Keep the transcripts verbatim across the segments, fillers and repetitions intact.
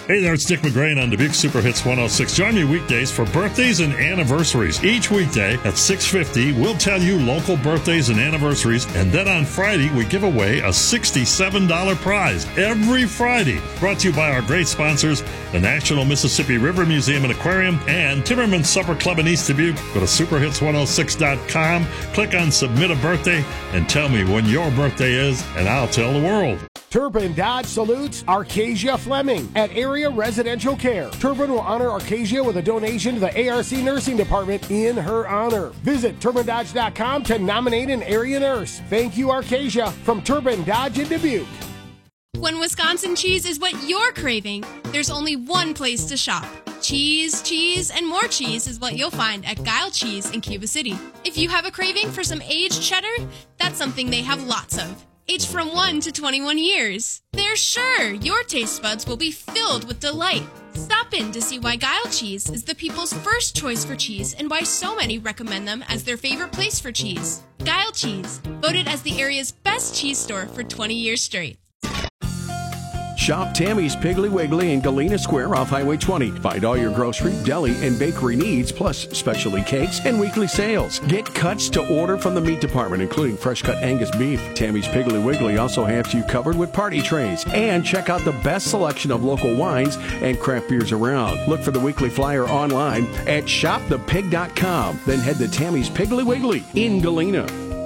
Hey there, it's Dick McGrain on Dubuque Super Hits one oh six. Join me weekdays for birthdays and anniversaries. Each weekday at six fifty, we'll tell you local birthdays and anniversaries, and then on Friday, we give away a sixty-seven dollars prize every Friday. Brought to you by our great sponsors, the National Mississippi River Museum and Aquarium and Timmerman's Supper Club in East Dubuque. Go to super hits one oh six dot com, click on Submit a Birthday, and tell me when your birthday is, and I'll tell the world. Turbin Dodge salutes Arcasia Fleming at Area Residential Care. Turbin will honor Arcasia with a donation to the A R C Nursing Department in her honor. Visit turbin dodge dot com to nominate an area nurse. Thank you, Arcasia, from Turbin Dodge in Dubuque. When Wisconsin cheese is what you're craving, there's only one place to shop. Cheese, cheese, and more cheese is what you'll find at Guile Cheese in Cuba City. If you have a craving for some aged cheddar, that's something they have lots of. Aged from one to twenty-one years. They're sure your taste buds will be filled with delight. Stop in to see why Guile Cheese is the people's first choice for cheese and why so many recommend them as their favorite place for cheese. Guile Cheese, voted as the area's best cheese store for twenty years straight. Shop Tammy's Piggly Wiggly in Galena Square off Highway twenty. Find all your grocery, deli, and bakery needs, plus specialty cakes and weekly sales. Get cuts to order from the meat department, including fresh-cut Angus beef. Tammy's Piggly Wiggly also has you covered with party trays. And check out the best selection of local wines and craft beers around. Look for the weekly flyer online at shop the pig dot com. Then head to Tammy's Piggly Wiggly in Galena.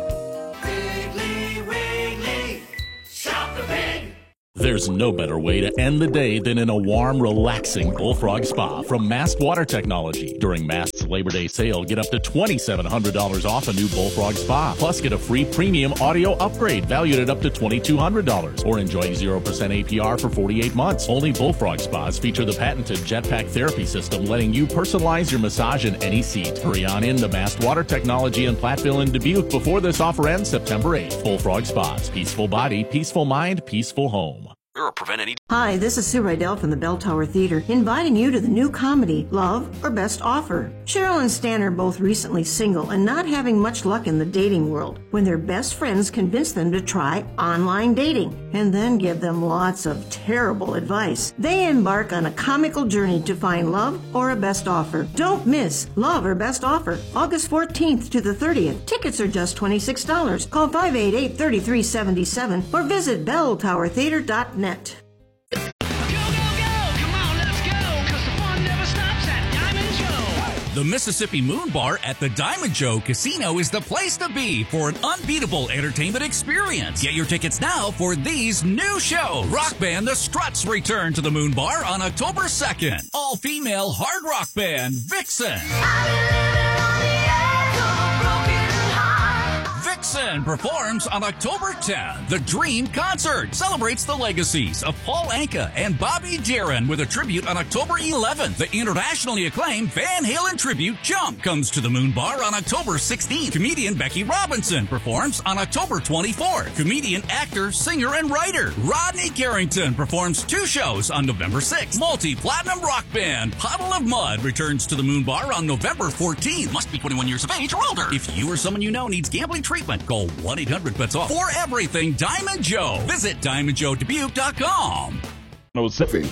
There's no better way to end the day than in a warm, relaxing Bullfrog Spa from Mast Water Technology. During Mast's Labor Day sale, get up to twenty-seven hundred dollars off a new Bullfrog Spa. Plus, get a free premium audio upgrade valued at up to twenty-two hundred dollars. Or enjoy zero percent A P R for forty-eight months. Only Bullfrog Spas feature the patented Jetpack Therapy System, letting you personalize your massage in any seat. Hurry on in to Mast Water Technology in Platteville and Dubuque before this offer ends September eighth. Bullfrog Spas. Peaceful body, peaceful mind, peaceful home. Or prevent any. Hi, this is Sue Rydell from the Bell Tower Theater, inviting you to the new comedy, Love or Best Offer. Cheryl and Stan are both recently single and not having much luck in the dating world when their best friends convince them to try online dating and then give them lots of terrible advice. They embark on a comical journey to find love or a best offer. Don't miss Love or Best Offer, August fourteenth to the thirtieth. Tickets are just twenty-six dollars. Call five eight eight, three three seven seven or visit bell tower theater dot net. The Mississippi Moon Bar at the Diamond Joe Casino is the place to be for an unbeatable entertainment experience. Get your tickets now for these new shows. Rock band The Struts return to the Moon Bar on October second. All-female hard rock band Vixen. Vixen performs on October tenth. The Dream Concert celebrates the legacies of Paul Anka and Bobby Darin with a tribute on October eleventh. The internationally acclaimed Van Halen tribute Jump comes to the Moon Bar on October sixteenth. Comedian Becky Robinson performs on October twenty-fourth. Comedian, actor, singer, and writer Rodney Carrington performs two shows on November sixth. Multi-platinum rock band Puddle of Mud returns to the Moon Bar on November fourteenth. Must be twenty-one years of age or older. If you or someone you know needs gambling treatment, call one eight hundred bets off. For everything Diamond Joe, visit diamond joe dubuque dot com. No sipping.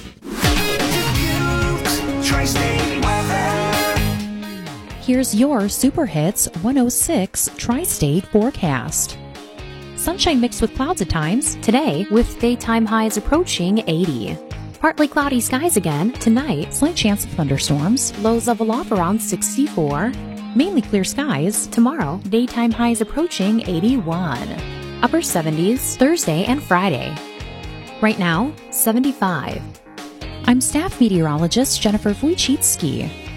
Here's your Super Hits one oh six Tri-State forecast. Sunshine mixed with clouds at times today, with daytime highs approaching eighty. Partly cloudy skies again tonight, slight chance of thunderstorms, lows level off around sixty-four. Mainly clear skies tomorrow, daytime highs approaching eighty-one. Upper seventies Thursday and Friday. Right now, seventy-five. I'm staff meteorologist Jennifer Wojcicki.